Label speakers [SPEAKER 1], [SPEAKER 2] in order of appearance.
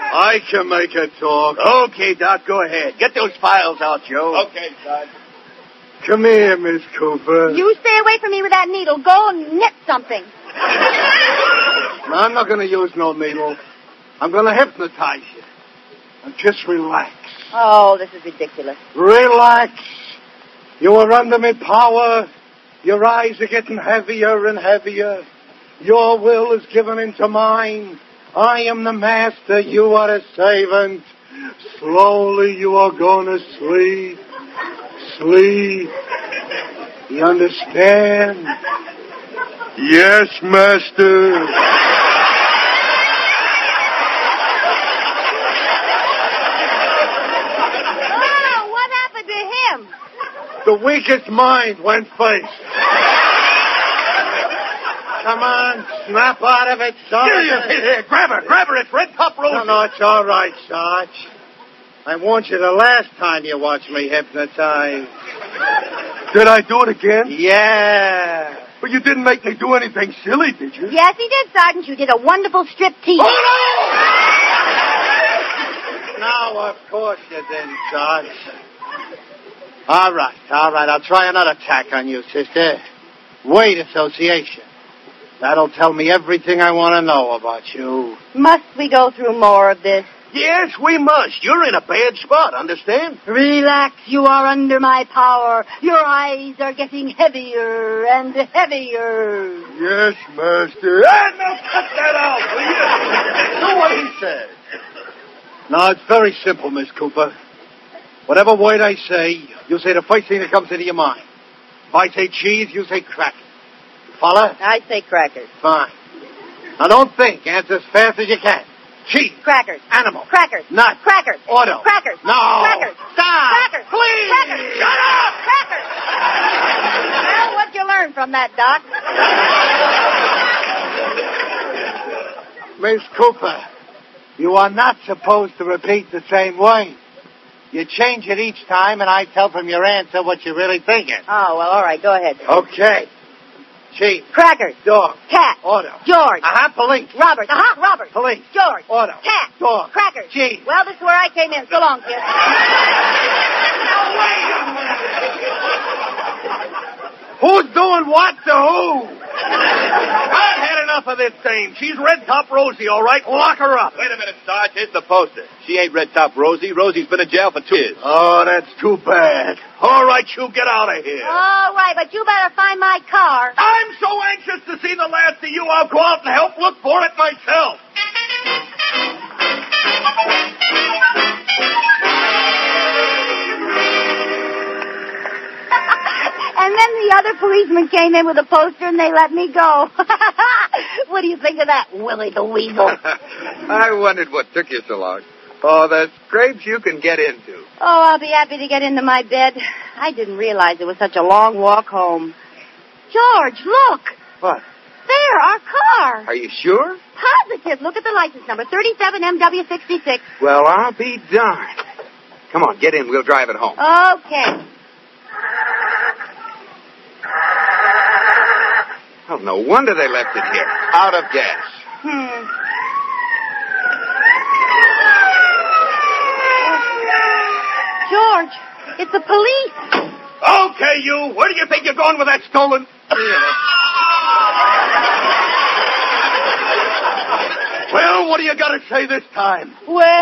[SPEAKER 1] I can make it talk.
[SPEAKER 2] Okay, Doc, go ahead. Get those files out, Joe.
[SPEAKER 3] Okay, Sarge.
[SPEAKER 1] Come here, Miss Cooper.
[SPEAKER 4] You stay away from me with that needle. Go and knit something.
[SPEAKER 1] No, I'm not going to use no needle. I'm going to hypnotize you. And just relax.
[SPEAKER 4] Oh, this is ridiculous.
[SPEAKER 1] Relax. You are under my power. Your eyes are getting heavier and heavier. Your will is given into mine. I am the master. You are a servant. Slowly you are going to sleep. Sleep. You understand? Yes, master.
[SPEAKER 4] Oh, what happened to him?
[SPEAKER 1] The weakest mind went first. Come on, snap out of it, Sarge.
[SPEAKER 2] Here, grab her. It's Red Top Rosie.
[SPEAKER 1] No, it's all right, Sarge. I warned you the last time you watched me hypnotize. Did I do it again? Yeah. But you didn't make me do anything silly, did you?
[SPEAKER 4] Yes, he did, Sergeant. You did a wonderful striptease.
[SPEAKER 1] Oh, no! No, of course you didn't, Sarge. All right. I'll try another tack on you, sister. Weight association. That'll tell me everything I want to know about you.
[SPEAKER 4] Must we go through more of this?
[SPEAKER 2] Yes, we must. You're in a bad spot, understand?
[SPEAKER 4] Relax, you are under my power. Your eyes are getting heavier and heavier.
[SPEAKER 1] Yes, master.
[SPEAKER 2] Now cut that out, will you? Do what he says.
[SPEAKER 1] Now, it's very simple, Miss Cooper. Whatever word I say, you say the first thing that comes into your mind. If I say cheese, you say cracker. Follow?
[SPEAKER 4] I say crackers.
[SPEAKER 1] Fine. Now, don't think. Answer as fast as you can. Cheese.
[SPEAKER 4] Crackers.
[SPEAKER 1] Animal.
[SPEAKER 4] Crackers.
[SPEAKER 1] Nut.
[SPEAKER 4] Crackers.
[SPEAKER 1] Auto.
[SPEAKER 4] Crackers.
[SPEAKER 1] No.
[SPEAKER 4] Crackers.
[SPEAKER 1] Stop.
[SPEAKER 4] Crackers.
[SPEAKER 1] Please.
[SPEAKER 4] Crackers.
[SPEAKER 1] Shut up.
[SPEAKER 4] Crackers. Well, what'd you learn from that, Doc?
[SPEAKER 1] Miss Cooper, you are not supposed to repeat the same word. You change it each time, and I tell from your answer what you're really thinking.
[SPEAKER 4] Oh, well, all right. Go ahead.
[SPEAKER 1] Okay. Cheese.
[SPEAKER 4] Crackers.
[SPEAKER 1] Dog.
[SPEAKER 4] Cat.
[SPEAKER 1] Auto.
[SPEAKER 4] George.
[SPEAKER 1] Police.
[SPEAKER 4] Robert. Robert.
[SPEAKER 1] Police.
[SPEAKER 4] George.
[SPEAKER 1] Auto.
[SPEAKER 4] Cat.
[SPEAKER 1] Dog.
[SPEAKER 4] Crackers.
[SPEAKER 1] Cheese.
[SPEAKER 4] Well, this is where I came in. So long, kid.
[SPEAKER 1] Who's doing what to who?
[SPEAKER 2] I've had enough of this dame. She's Red Top Rosie, all right? Lock her up.
[SPEAKER 3] Wait a minute, Sarge. Here's the poster. She ain't Red Top Rosie. Rosie's been in jail for 2 years.
[SPEAKER 1] Oh, that's too bad.
[SPEAKER 2] All right, you get out of here.
[SPEAKER 4] All right, but you better find my car.
[SPEAKER 2] I'm so anxious to see the last of you, I'll go out and help look for it myself.
[SPEAKER 4] And then the other policeman came in with a poster and they let me go. What do you think of that, Willie the Weasel?
[SPEAKER 5] I wondered what took you so long. Oh, the scrapes you can get into.
[SPEAKER 4] Oh, I'll be happy to get into my bed. I didn't realize it was such a long walk home. George, look.
[SPEAKER 5] What?
[SPEAKER 4] There, our car.
[SPEAKER 5] Are you sure?
[SPEAKER 4] Positive. Look at the license number, 37MW66.
[SPEAKER 5] Well, I'll be darned. Come on, get in. We'll drive it home.
[SPEAKER 4] Okay.
[SPEAKER 5] Oh, no wonder they left it here. Out of gas.
[SPEAKER 4] George, it's the police.
[SPEAKER 2] Okay, you. Where do you think you're going with that stolen? Well, what do you got to say this time?
[SPEAKER 4] Well...